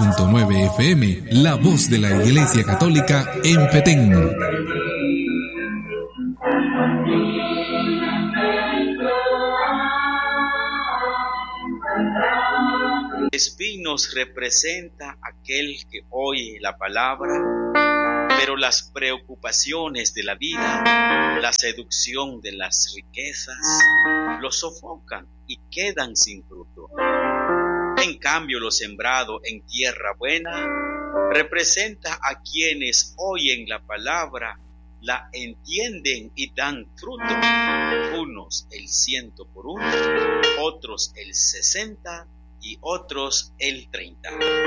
106.9 FM, la voz de la Iglesia Católica en Petén. Espinos representa aquel que oye la palabra, pero las preocupaciones de la vida, la seducción de las riquezas, lo sofocan y quedan sin fruto. En cambio, lo sembrado en tierra buena representa a quienes oyen la palabra, la entienden y dan fruto. Unos el 100 por uno, otros el 60 y otros el 30.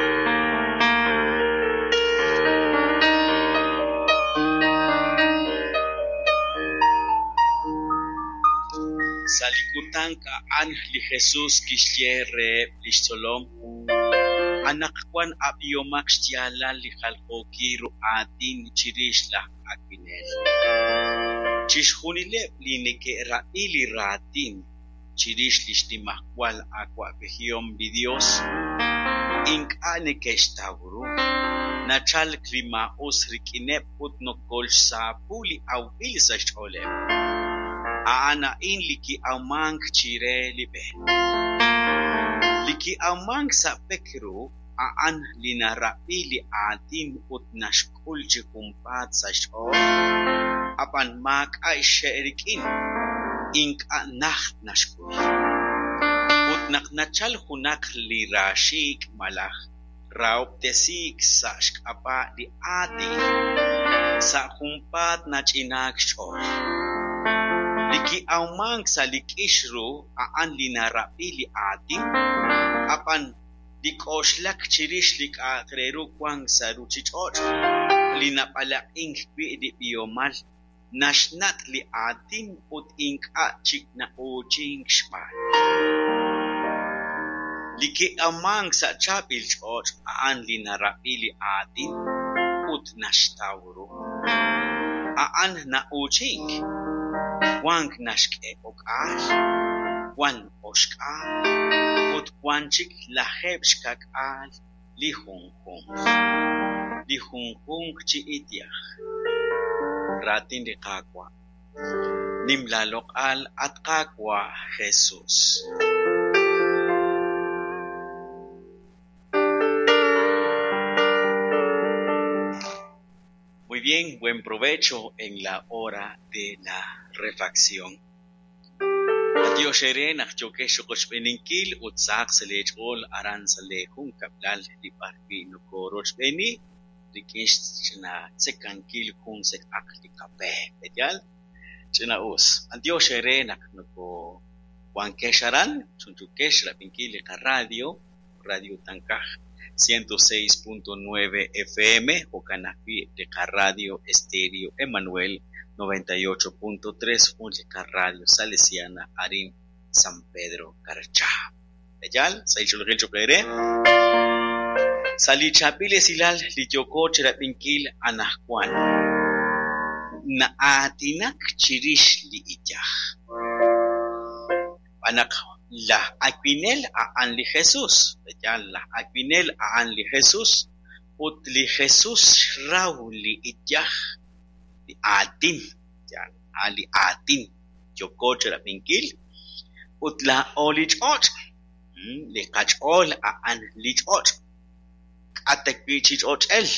Salikutanka anli Jesús kishyere lishsolom anakwan abiomakshtiala lijalkokiru atin chirishla akvinel chishunile lineke raili ratin chirish lishtimahkwal akwa behiom bidios inkane keshtaburu nachal klima osrikine putnokol sapuli awil sashole ana in liki amang chire libe liki amang sa pekru aan linarapili atin utnashkulchi kumpat sashol apan mak ay sherikin ink nacht nashkul utnak nachal hunak lirashik malach rauptesik sashk apa di ati sa kumpat nachinak shol liki aumang sa likishru aan linarapili atin apan dikoshlak chirish lik akreru kwang sa ruchichot linapala ink di biomal nashnat li atin ut ink chik na ojing shpal liki amang sa chapil chot aan linarapili atin ut nashtawru aan na ojing wang nashke okal, wan oshkal, ut wanchik laheb shkakal, lihung chi ityach. Ratin de kakwa, nimlalok al at kakwa Jesús. Muy bien, buen provecho en la hora de la refacción. Dios erena choque chocos beninkil utsak selech ol aran salehun kaplal di parpi no koroch beni rikish na sekankil kun sek akli kape pedal chena us. Dios erena no ko wankesharan chunchukesh la pinkil ka radio tankaj 106.9 FM o Canapi de Radio Estéreo Emanuel 98.3 Única Radio Salesiana Arin San Pedro Carachá. Ejal, Saichulgecho Pere. Sali Chapile Silal Lityoko Cherapinkil Anahkuan. Na Atinak Chirish Li Ijah. Anak la Aquinel a Anli Jesús, ya la Aquinel a Anli Jesús, utli Jesús Rauli Ijah, li Atin, ya Ali Atin, Yokoche la Pinkil, utla Olichot, li Kachol a Anlichot, Atekwichot el,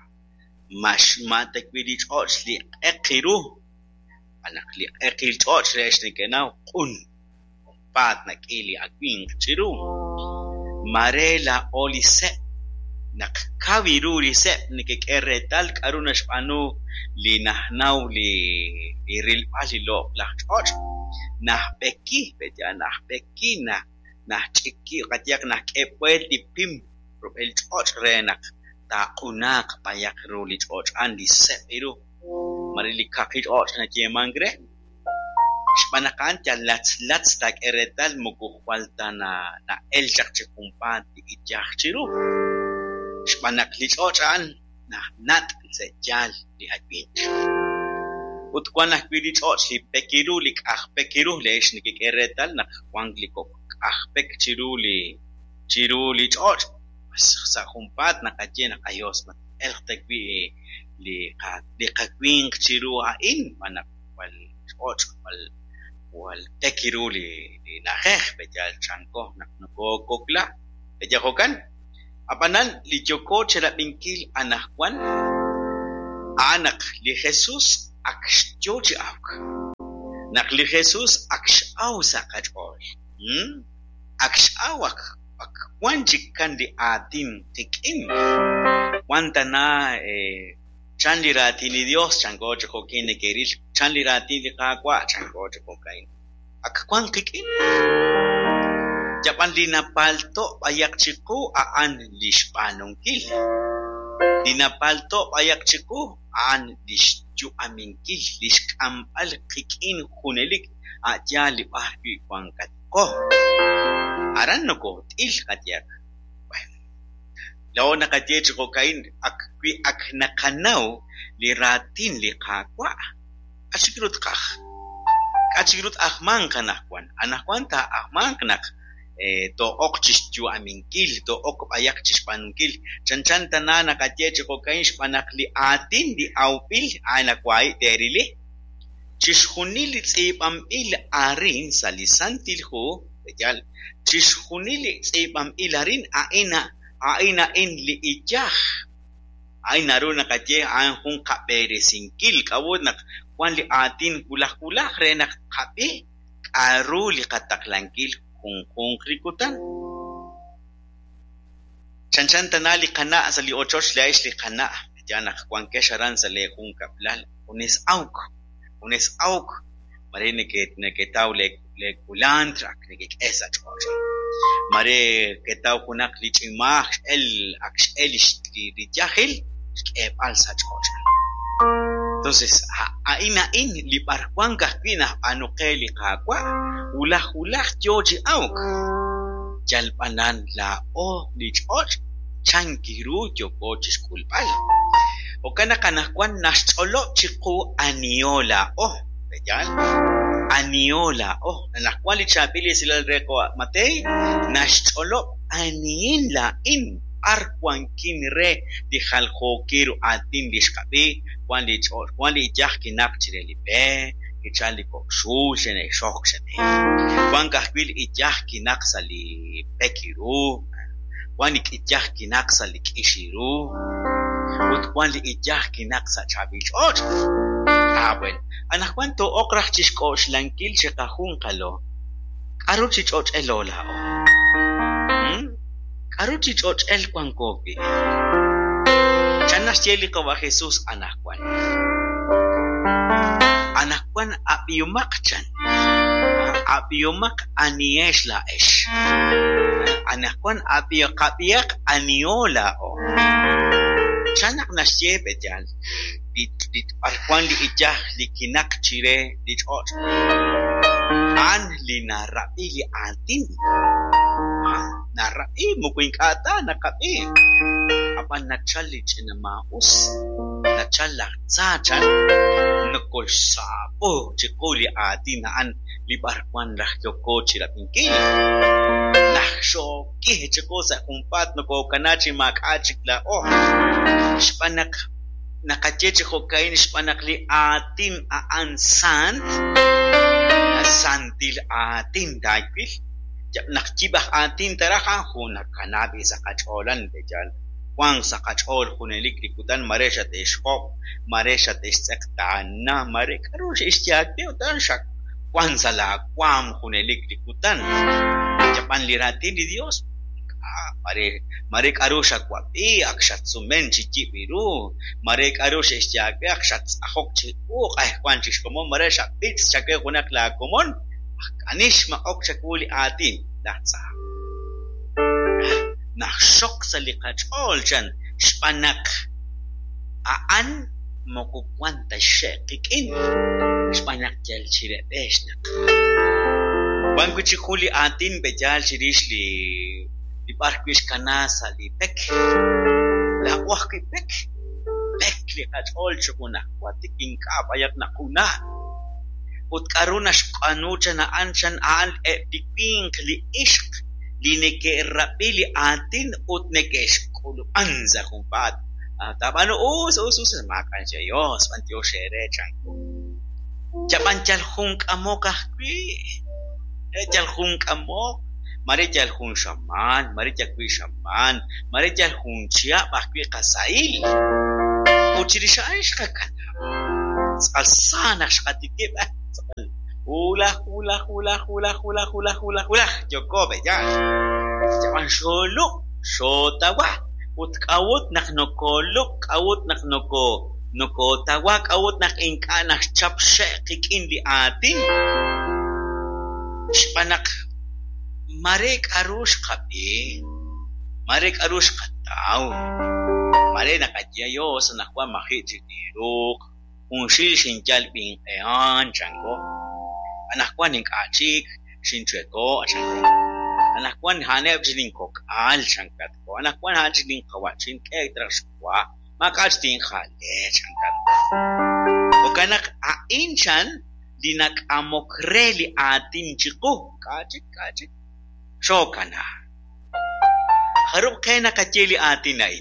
Matekwichot li Ekiru, Anak li Ekilchot, Reshnikenau, Pat na kili akwing chiru marela oli se nak kaviruri se nikekere tal karuna shpanu li nahnau li iril pali lo la chot nah beki beja nah beki nah chiki katiak nah kepweti pim propel chot renak ta unak payak ruli chot andi se iru marili kakit chot na jemangre Shpanakan ya lats tak eretal mukukwalta na elchak chikumpan di ijak chiru. Shpanak lichochan na nat se jal di adbit. Utkwan akbili choch li pekiru lik pekiru leish nikik eretal na kwanglikok pek chiru li choch sa humpat nakajena ayos man eltekwi li kakwing chiru hain manak wal och wal tekiru li nakeh bejal chanko nakno kokla bejakokan apanan li joko chera bingkil anakwan anak li Jesus ak joji ak nak li Jesus ak au sakajol ak awak ak wanjik kandi atin tikin wanta na chanli rati ni Dios chango ko kine keril chanli rati li kakwa chango ko kain ak kwan tikin Japan dinapalto ayak chiku aan lishpanongkil dinapalto ayak chiku aan lishju aminkil lishkampal kikin hunelik ajali bahwi kwangkat ko aran no ko til katyak law nakatye ko kain ak nakanaw li ratin li kakwa achigirut ahman kanakwan anakwan ta ahman kanak to okchis ju aminkil to ok ayak chispankil chanchan tanana katye ko kain spanakli atin di aupil anakwai derili chishunili tsipam il arin salisantil ho bejal chishunili tsipam il arin aina in li ijah aina runa katye an hun kapere sinkil kawod nak kwan li atin kulah renak kape aru li kataklankil kung krikutan chanchan tanali kana sa li ochoch laish li kana jana kwan kesharan sa le kung kaplal unis auk mare ne ke taw le kulantrak ne ke esa choj mare ke taw kunak li chimah el rijahil ke palsa choj entonces aina in li parkwan kahpina anokeli kakwa ulah joji auk jalpanan la o li choj chankiru yokochis kulpal o kana kwan nasholo chiku aniola bejal aniola nakwali chapili silal reko matei nasholo anila in arkwan kinre di khalkhokiru atin lishkabi kwali jahki nakchireli be kichali ko shushene shokshene kwanga kwili ijahki naksali pekiru kwani ijahki naksali kishiru utkwali ijahki naksa chabish bueno anak cuanto okrah chishkosh lankil chekahun kalo karuchi choch elola karuchi choch el kwankopi chanas cheli ko ba Jesus anak kwan apiyumak chan apiyumak aniesh la esh anak kwan apiyakapiyak aniola chanak nasye bejal dit arkwan li ijah li kinak chire li chot an li narapi li atin narapi mukwing kata nakapi apan nachali chinamaus nachala tzachan nakol sapo chikoli atin an li barkwan rahyoko chirapinki nakshoki chiko sa kumpat nako kanachi makachikla shpanak nakacheche hokain spanakli atin aansant santil atin daipil nakchibah atin taraha huna kanabi sa kacholan bejal wang sa kachol hunelik likutan maresha teshkop maresha teshtaktana mare karush istiakte utan shak kwan sala kwam hunelik likutan japan liratin di Dios mare karusha kwapi akshat sumen chichibiru mare karusha istiake akshat ahok chiku kwanchish komon mare shapit chake kunak la komon anish ma okshakuli atin datsa nakshok salikachol jan shpanak aan mokukwanta shekikin shpanak jal chirebeshnak banguchikuli atin bejal chirishli Ibarkwish kanasa li pek la wahki pek li kachol chukuna watikin kapayak na kuna ut karuna shkanucha na anshan al epipink li ishq lineke rapili atin utnekesh kulu anza kumpat tabano us makan Diyos pantyo shere chanko japan chal hunk amok ahkwi chal hunk amok mari chal hun shaman mari chakwi shaman mari chal hun chia ahkwi qasail uchirishash kakana salsana shqatikib hula Jokobe ya jaman sholuk shotawa utkawut naknokoluk kawut noko tawa kawut nak inka nak chapshe kikin li atin panak marek arush kapi marek arush kataw mare nakadyayo sa nakwa makitirok unshil shinjal ping ean chango anakwan ning kachik shincheko chango anakwan haneb jiling kokal changkat ko anakwan hajiling kawachin ektrashwa makachting khale changkat ko kanak ainchan dinak amokreli atin chiko kachik shokana harub kena kacheli atin ay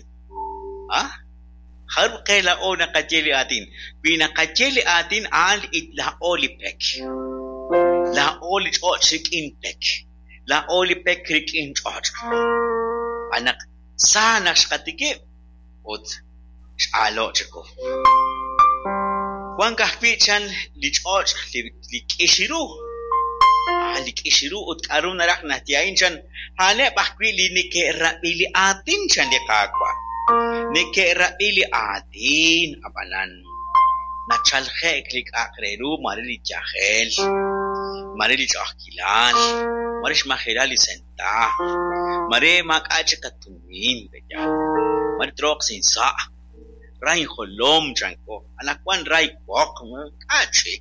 harub kela o nakacheli atin binakacheli atin al itla olipek la oli chik in pek la oli pek krik in chot anak sana shkatike ot shalo chiko wan kahpichan li chot li kishiru ot karun rak natiain chan hale bahkwi li nike rabili atin chan de kakwa nike rabili atin abanan nachalhe klik akreru marili chahel marili chahkilan marish mahirali senta mare makache katumin beja mar trok sinsa rai kholom chanko anakwan rai kwok kachik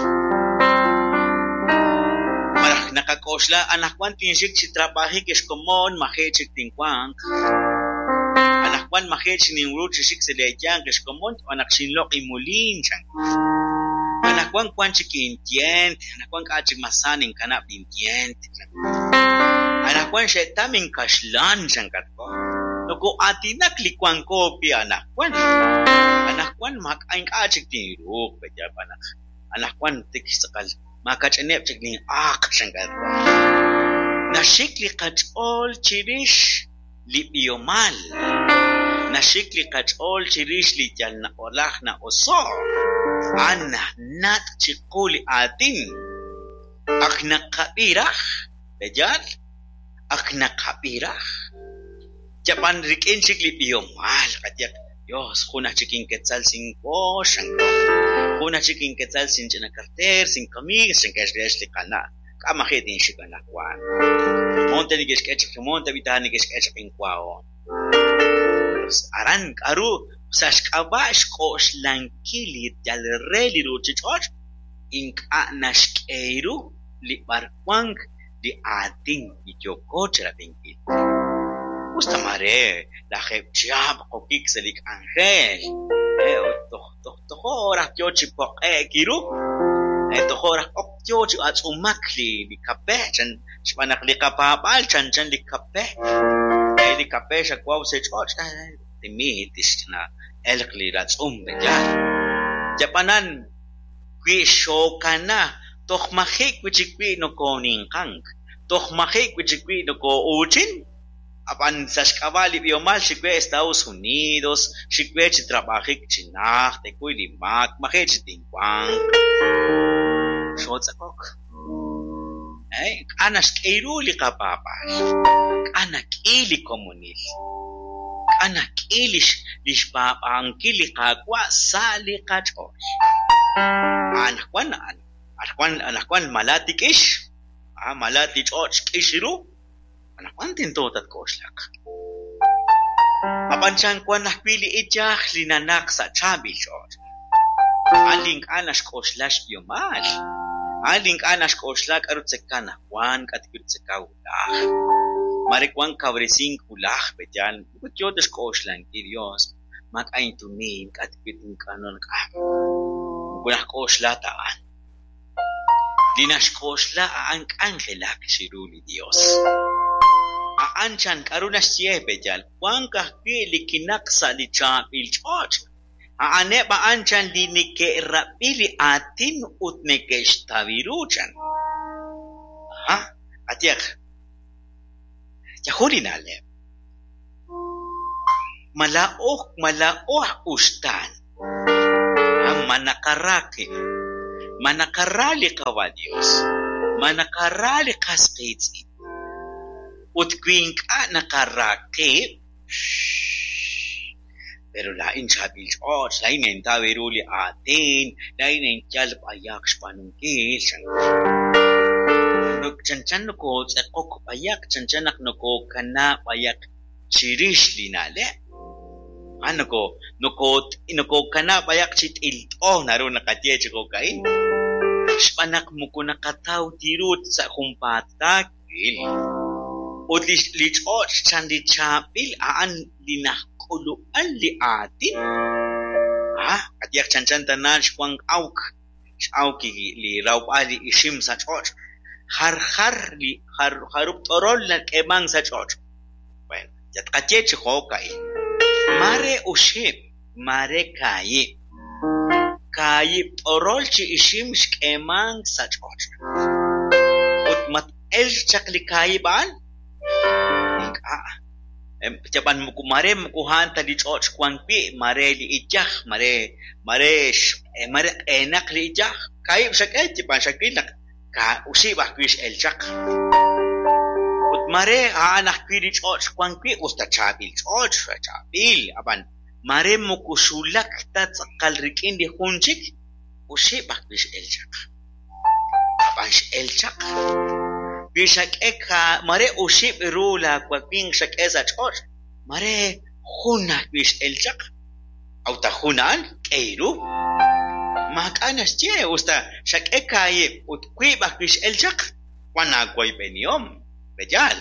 mar nakakosla anakwan tinshik chitrabahi keshkomon mahechik tinkwang anakwan mahech ningru chishik selejang keshkomon anakshinlok imulin chanko anakwan kwanchikin tient anakwan kachik masanin kanap din tient anakwan shetamin kashlan chankatko noko atinak likwan kopi anakwan makain kachik din ruk bejabanak anakwan tikisakal makachanep chikling chankatko nashikli kachol chirish lipiomal nashikli kachol chirish li jalna olah na oso ana nat chikuli atin aknakabirah bejal aknakabirah japan rikin chikli biomal katyak Dios kuna chikin quetzal sin koshango kuna chikin quetzal sin china carter sin kamig sin kashresh likana kama hedin shikana kwan monte ni keskech monte vitani keskech pinkwao aran karu sashkabash koshlankili dalreli ruchichot inka nashkeiru li barkwang li ating ijokochra pinki ustamare la jeb kokik selik angel tohora kyochi poke kiru tohora okyochi atsumakli li kapechan shpanak li kapapal chan li kape li kapesha kwaw sechot timitis na elkli ratsumbeja japanan kwi shokana tohmahik wichikwi no koning kang tohmahik wichikwi no ko uchin apan sashkabali biomal shikwe Estados Unidos shikwe chitrabajik chinah te kuy limak mahik chitingwang shotzakok anas keiruli kapapal anak ili komunil anak ilish lishpapang kili kakwa sali kachosh anakwan malati kish malati choch kishiru anakwan tintotat koshlak apanchan kwan nakpili ijah linanak sa chabi choch aling anash koshlash biomal aling anash koshlak arutsekana kwan katikutsekaulah marikwan kabresing kulah bejan kutyotes koslan Dios makain tunin katpitin kanon ka kulah koslataan dinas kosla ang angelak siruli Dios aanchan karuna siebe jal wanka pili kinaksa li chapil choch aane ba anchan li nike rapili atin utneke shtaviruchan ha atiak yahuli nale malaoh ustan manakarali kawa Dios manakarali kaskitsi utkwink nakarake pero lain sabil choch lain entaveruli atin lain enchal payak spanungkil chanchan ko tsakok payak chanchanak noko kana payak chirish linale noko kana payak chit ilto naro nakatieche ko kain spanak mo ko nakataw tirut sa kumpatakil Odlis lichot chandi chapil aan linakulu ali atin. Katiyak chanchan tanan shwang auki li raup ali ishim sa chot. Harup torol na kemang sa chot. Bueno, jat katye chiko kai. Mare ushim, mare kayi. Kayi torol chi ishim shkemang sa chot. Utmat el chakli kayi baan. Japan mare mukuhan tadi choch kwangpi mare li ijah mare enak li ijah kai sakit Japan sakinak ka usibah kwis eljak ut mare anak kwiri choch kwangpi usta chabil aban mare mukusulak ta qalrikin di hunchik usibah kwis eljak aban eljak Bishak eka mare ushib rula kwa ping shak eza chor mare hunak bish elchak auta hunan keiru makanas che usta shak eka ye ut kwibak bish elchak wana kwai beniom bejal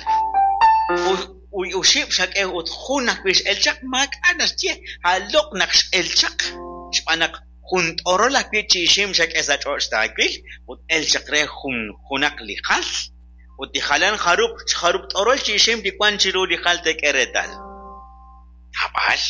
ushib shak e ut hunak bish elchak makanas che halok nak elchak spanak hunt orola pichi shim shak eza chor stakil ut elchak re hunak likhal Utihalan harup torol chishim di kwan chiru di halte keretal. Nabal.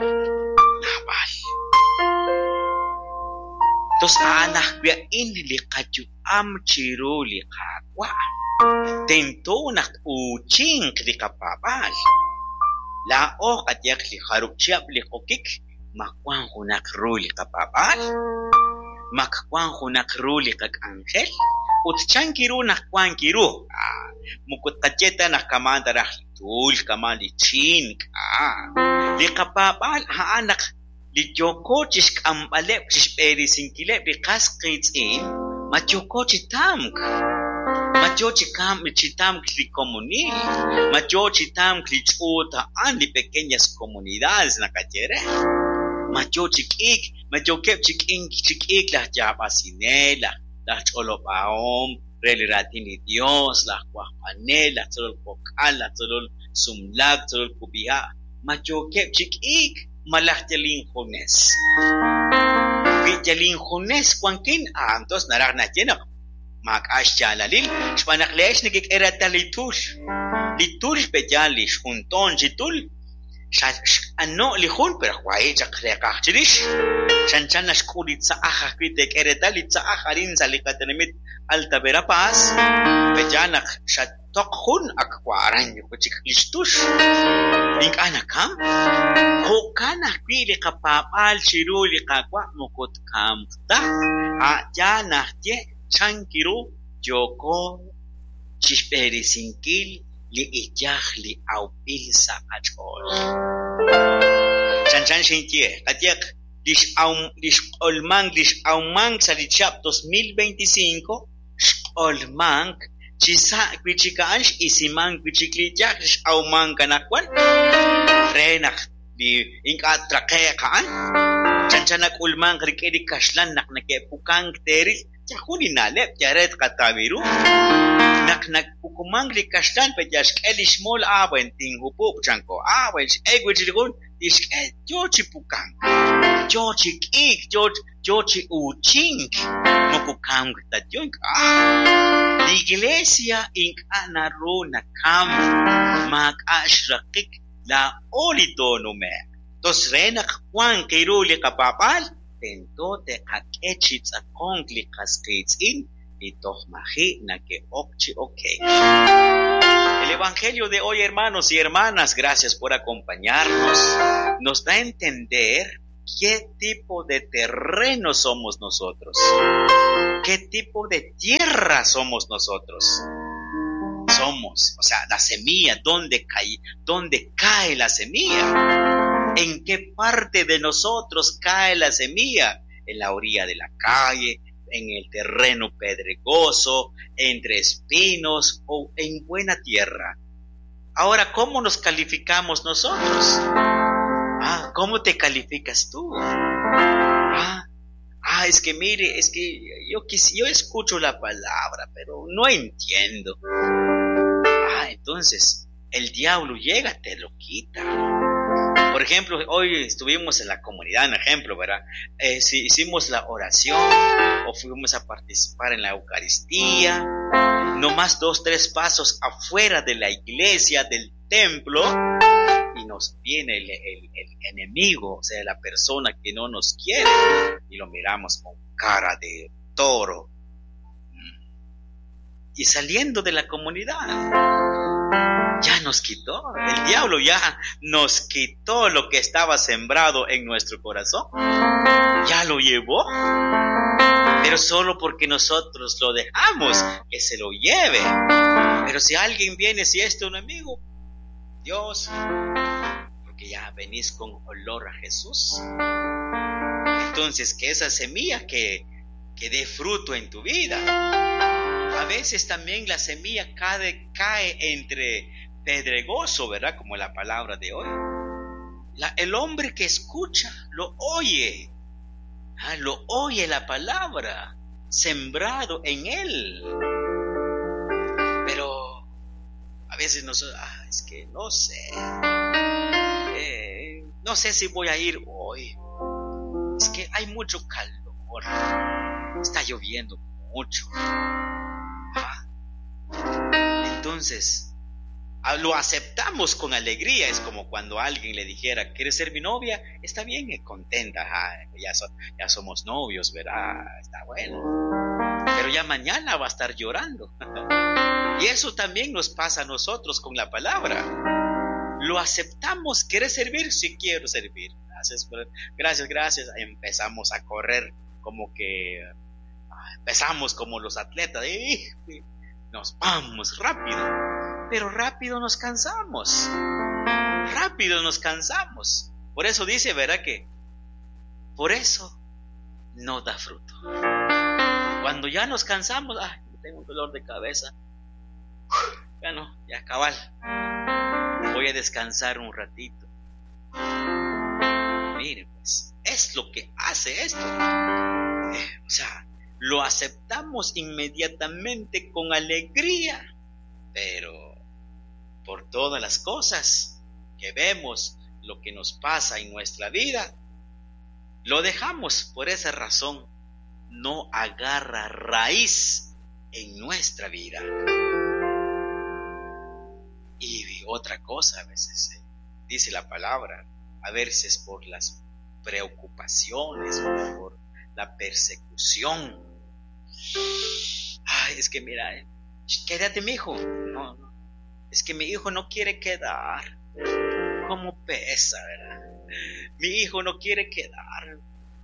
Tos anak biya in li kaju am chiru li kakwa. Tento nak uching li kapabal. Lao katyak li harup chiap li kokik. Makwang hunak ru li kapabal. Makwang hunak ru li kak angel. Utchankiru nakwankiru mukut kacheta nakamanda rahtul kamali chin li kapabal haanak li jokochis kambalep chisperi sinkile bi kasqitsin machokochi tamk machochi chitamk li comunil machochi tamk li chuta an li pequeñas comunidades nakachere machochi chikik la jabasinela la cholopaom, reliratini Dios, la cuapanel, la cholol cocal, la cholol sumlag, cholol cubiha, machoke chikik, malachtelin jones. Vijalin jones, kwankin, entonces narag na lleno. Makash chalalil, spanaklesh nikik eratalitul. Litul pejali, junton chitul. Ano lihun, pero guay, chakreakachirish. Chanchan na skulit sa aha kritek eredalit sa aharin sa likatanimit alta verapaz pejanak sa tokhun akwaran yung kuchiklistush ning anakam hokana pili kapapal chiruli kakwa mukot kamta janak je chankiru joko chisperi sinkil li ijah li aupil sa achol chanchan shintie katiak Lish aumang sa lichap 2025 olmang chisa kwichikaansh isimang kwichiklijak lish aumang kanakwan renak di inka trakaya kaan chanchanak ulmang rikedi kashlan nak nakepukang teril chahuni nalep yaret kataviru. Nak ukumangli kastan pe yash kelishmol awen ting hupup chanko awen egwichirgun ishke jochi pukan. Jochi kik jochi uchink mopukam tatyunk. La iglesia ink anaruna kam mak ashrakik la olitonume. Tos renak Juan kiruli kapapal tentote akechitz akonkli kaskritzin itohmaji na que okchi okay. El evangelio de hoy, hermanos y hermanas, gracias por acompañarnos, nos da a entender qué tipo de terreno somos nosotros, qué tipo de tierra somos nosotros. Somos, o sea, la semilla, ¿dónde cae la semilla? ¿En qué parte de nosotros cae la semilla? En la orilla de la calle, en el terreno pedregoso, entre espinos o en buena tierra. Ahora, ¿cómo nos calificamos nosotros? ¿Cómo te calificas tú? Es que mire, es que yo escucho la palabra, pero no entiendo. Entonces, el diablo llega, te lo quita. Por ejemplo, hoy estuvimos en la comunidad, un ejemplo, ¿verdad? Hicimos la oración o fuimos a participar en la Eucaristía, nomás 2-3 pasos afuera de la iglesia, del templo, y nos viene el enemigo, o sea, la persona que no nos quiere, y lo miramos con cara de toro. Y saliendo de la comunidad, ya nos quitó, el diablo ya nos quitó lo que estaba sembrado en nuestro corazón, ya lo llevó, pero solo porque nosotros lo dejamos que se lo lleve. Pero si alguien viene, si es tu enemigo, Dios, porque ya venís con olor a Jesús, entonces que esa semilla que dé fruto en tu vida. A veces también la semilla cae entre pedregoso, ¿verdad? Como la palabra de hoy. El hombre que escucha, lo oye la palabra, sembrado en él. Pero a veces nosotros, es que no sé, no sé si voy a ir hoy. Es que hay mucho calor, está lloviendo mucho. Entonces, lo aceptamos con alegría. Es como cuando alguien le dijera, ¿quieres ser mi novia? Está bien, contenta, ya somos novios, ¿verdad? Está bueno. Pero ya mañana va a estar llorando. Y eso también nos pasa a nosotros con la palabra. Lo aceptamos. ¿Quieres servir? Sí, quiero servir. Gracias. Empezamos a correr como que... Empezamos como los atletas. Nos vamos rápido, pero rápido nos cansamos. Por eso dice, ¿verdad? Que por eso no da fruto. Cuando ya nos cansamos, tengo un dolor de cabeza. Bueno, ya cabal, voy a descansar un ratito. Mire, pues, es lo que hace esto. O sea, lo aceptamos inmediatamente con alegría, pero por todas las cosas que vemos, lo que nos pasa en nuestra vida, lo dejamos. Por esa razón no agarra raíz en nuestra vida. Y otra cosa, a veces dice la palabra, a veces por las preocupaciones o por la persecución. Es que mira, quédate, mi hijo. No, es que mi hijo no quiere quedar. Como pesa, ¿verdad? Mi hijo no quiere quedar.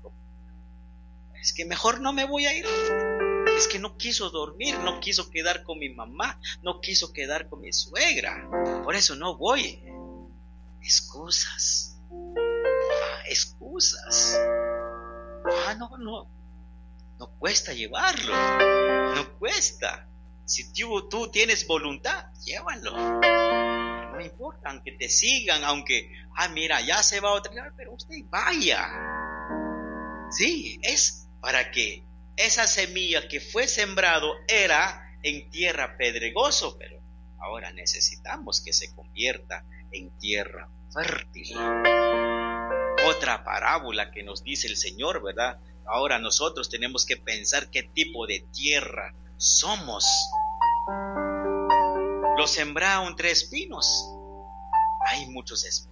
Es que mejor no me voy a ir. Es que no quiso dormir, no quiso quedar con mi mamá, no quiso quedar con mi suegra. Por eso no voy. Excusas. No cuesta llevarlo. No cuesta. Si tú tienes voluntad, llévalo. No importa, aunque te sigan, aunque, mira, ya se va a otra, pero usted vaya. Sí, es para que esa semilla que fue sembrado era en tierra pedregoso, pero ahora necesitamos que se convierta en tierra fértil. Otra parábola que nos dice el Señor, ¿verdad? Ahora nosotros tenemos que pensar qué tipo de tierra somos. Lo sembraron 3 pinos. Hay muchos espinos.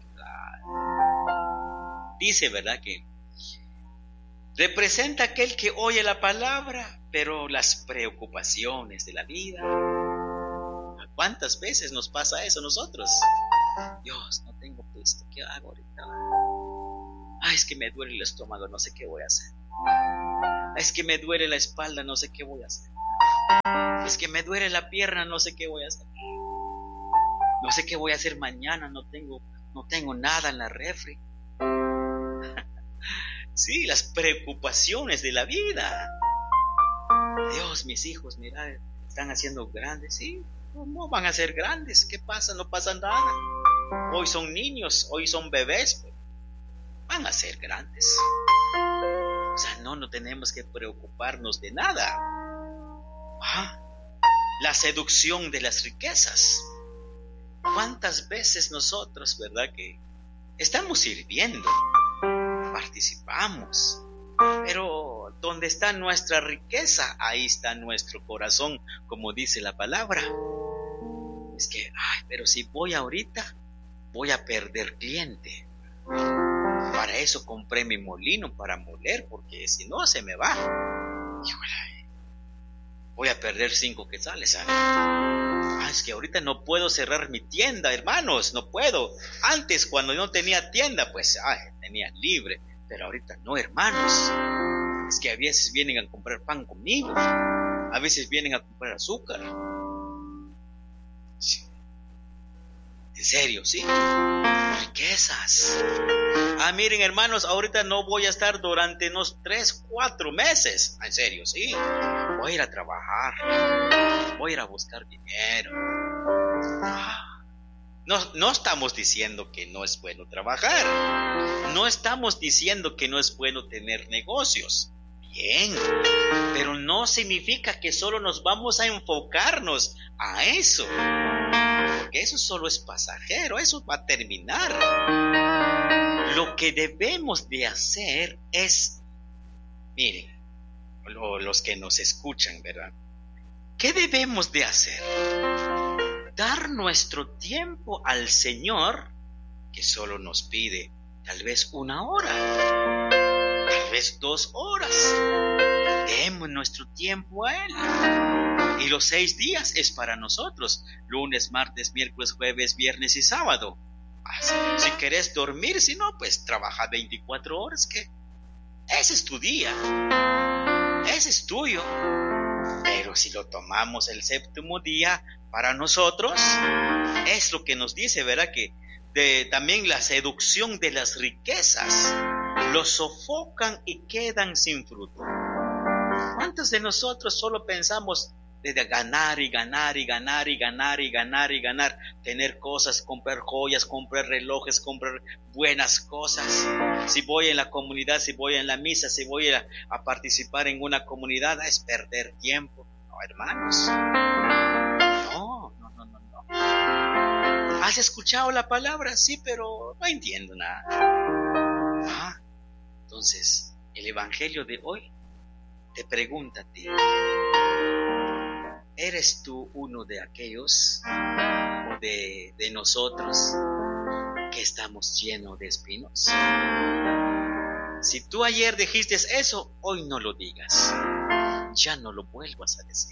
Dice, ¿verdad? Que representa aquel que oye la palabra, pero las preocupaciones de la vida. ¿Cuántas veces nos pasa eso a nosotros? Dios, no tengo puesto, ¿qué hago ahorita? Ay, es que me duele el estómago, no sé qué voy a hacer. Es que me duele la espalda, no sé qué voy a hacer. Es que me duele la pierna, no sé qué voy a hacer. No sé qué voy a hacer mañana, no tengo nada en la refri. Sí, las preocupaciones de la vida. Dios, mis hijos, mira, están haciendo grandes, sí. No van a ser grandes, ¿qué pasa? No pasa nada. Hoy son niños, hoy son bebés, pues van a ser grandes. O sea, no tenemos que preocuparnos de nada. La seducción de las riquezas. ¿Cuántas veces nosotros, verdad, que estamos sirviendo, participamos, pero donde está nuestra riqueza, ahí está nuestro corazón, como dice la palabra? Es que, pero si voy ahorita, voy a perder cliente. Para eso compré mi molino, para moler, porque si no se me va. Híjole, voy a perder 5 quetzales. Es que ahorita no puedo cerrar mi tienda, hermanos, no puedo. Antes, cuando no tenía tienda, pues tenía libre, pero ahorita no, hermanos. Es que a veces vienen a comprar pan conmigo, a veces vienen a comprar azúcar. Sí. En serio, sí. Riquezas. Miren, hermanos, ahorita no voy a estar durante unos 3-4 meses. En serio, sí. Voy a ir a trabajar. Voy a ir a buscar dinero. No estamos diciendo que no es bueno trabajar. No estamos diciendo que no es bueno tener negocios. Bien. Pero no significa que solo nos vamos a enfocarnos a eso. Porque eso solo es pasajero, eso va a terminar. Lo que debemos de hacer es, miren, los que nos escuchan, ¿verdad? ¿Qué debemos de hacer? Dar nuestro tiempo al Señor, que solo nos pide tal vez 1 hora, tal vez 2 horas. Demos nuestro tiempo a Él. Y los 6 días es para nosotros: lunes, martes, miércoles, jueves, viernes y sábado. Si querés dormir, si no, pues trabaja 24 horas, ¿qué? Ese es tu día, ese es tuyo. Pero si lo tomamos el 7º día para nosotros, es lo que nos dice, ¿verdad? Que también la seducción de las riquezas los sofocan y quedan sin fruto. ¿Cuántos de nosotros solo pensamos de ganar y ganar y ganar y ganar y ganar y ganar? Tener cosas, comprar joyas, comprar relojes, comprar buenas cosas. Si voy en la comunidad, si voy en la misa, si voy a participar en una comunidad, es perder tiempo. No, hermanos. No. ¿Has escuchado la palabra? Sí, pero no entiendo nada. Entonces, el evangelio de hoy te pregunta a ti: ¿eres tú uno de aquellos o de nosotros que estamos llenos de espinos? Si tú ayer dijiste eso, hoy no lo digas. Ya no lo vuelvas a decir.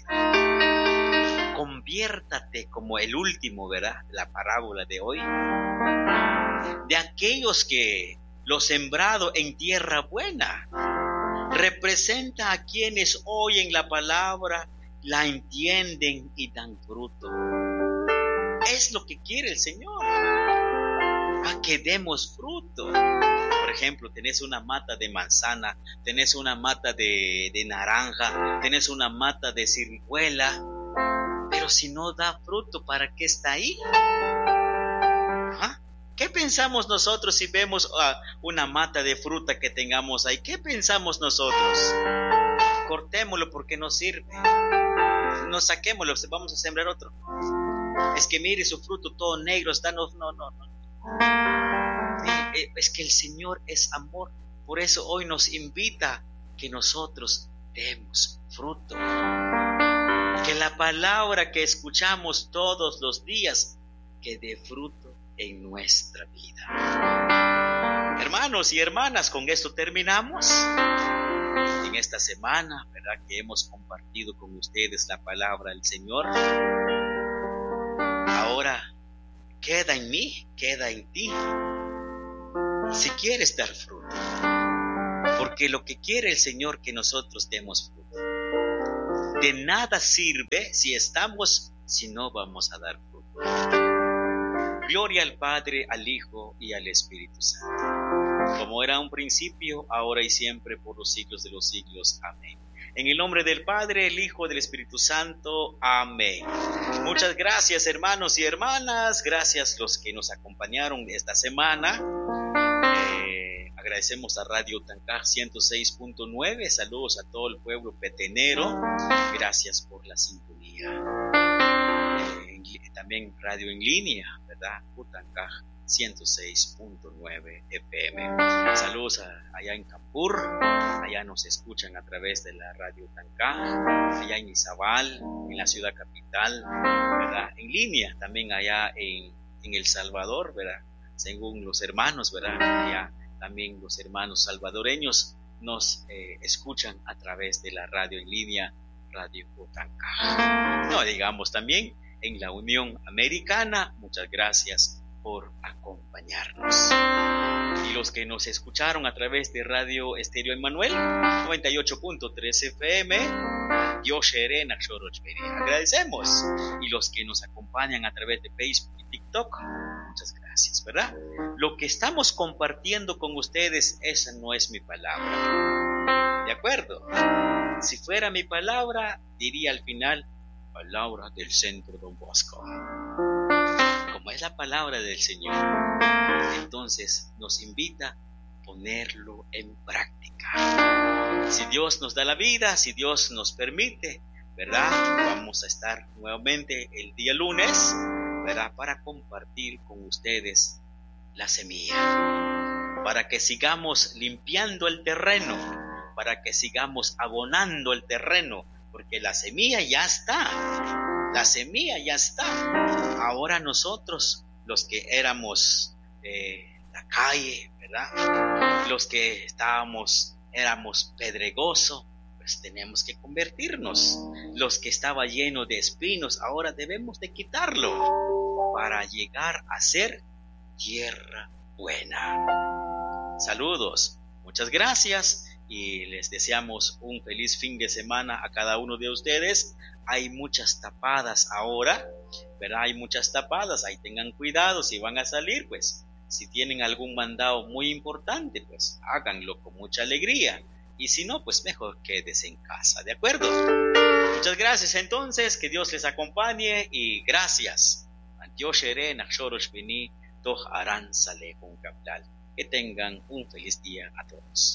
Conviértate como el último, ¿verdad? La parábola de hoy. De aquellos que lo sembrado en tierra buena representa a quienes oyen la palabra, la entienden y dan fruto. Es lo que quiere el Señor, a que demos fruto. Por ejemplo, tenés una mata de manzana, tenés una mata de naranja, tenés una mata de ciruela, pero si no da fruto, ¿para qué está ahí? ¿Qué pensamos nosotros si vemos una mata de fruta que tengamos ahí? ¿Qué pensamos nosotros? cortémoslo porque no sirve. No saquémoslo, vamos a sembrar otro. Es que mire su fruto todo negro está, no. Es que el Señor es amor. Por eso hoy nos invita que nosotros demos fruto. Que la palabra que escuchamos todos los días, que dé fruto en nuestra vida. Hermanos y hermanas, con esto terminamos. En esta semana, ¿verdad?, que hemos compartido con ustedes la palabra del Señor. Ahora, queda en mí, queda en ti, si quieres dar fruto. Porque lo que quiere el Señor que nosotros demos fruto. De nada sirve si no vamos a dar fruto. Gloria al Padre, al Hijo y al Espíritu Santo. Como era un principio, ahora y siempre, por los siglos de los siglos. Amén. En el nombre del Padre, el Hijo, del Espíritu Santo. Amén. Muchas gracias, hermanos y hermanas. Gracias los que nos acompañaron esta semana. Agradecemos a Radio Tancaj 106.9. Saludos a todo el pueblo petenero. Gracias por la sintonía. También radio en línea, ¿verdad? Tancaj 106.9 FM. Saludos allá en Campur. Allá nos escuchan a través de la Radio Tancaj. Allá en Izabal, en la ciudad capital, ¿verdad? En línea, también allá en El Salvador, ¿verdad? Según los hermanos, ¿verdad? Allá también los hermanos salvadoreños nos escuchan a través de la radio en línea, Radio Tancaj. No digamos también en la Unión Americana. Muchas gracias por acompañarnos. Y los que nos escucharon a través de Radio Estéreo Emmanuel 98.3 FM, agradecemos. Y los que nos acompañan a través de Facebook y TikTok, muchas gracias, ¿verdad? Lo que estamos compartiendo con ustedes, esa no es mi palabra. ¿De acuerdo? Si fuera mi palabra, diría al final, palabra del Centro Don Bosco. Como es la palabra del Señor, entonces nos invita a ponerlo en práctica. Si Dios nos da la vida, si Dios nos permite, ¿verdad?, vamos a estar nuevamente el día lunes, ¿verdad?, para compartir con ustedes la semilla, para que sigamos limpiando el terreno, para que sigamos abonando el terreno, porque la semilla ya está. La semilla ya está. Ahora nosotros, los que éramos la calle, ¿verdad?, los que éramos pedregoso, pues tenemos que convertirnos. Los que estaba lleno de espinos, ahora debemos de quitarlo para llegar a ser tierra buena. Saludos, muchas gracias y les deseamos un feliz fin de semana a cada uno de ustedes. Hay muchas tapadas ahora, ¿verdad? Hay muchas tapadas, ahí tengan cuidado si van a salir, pues si tienen algún mandado muy importante, pues háganlo con mucha alegría. Y si no, pues mejor quédese en casa, ¿de acuerdo? Muchas gracias entonces, que Dios les acompañe y gracias. Que tengan un feliz día a todos.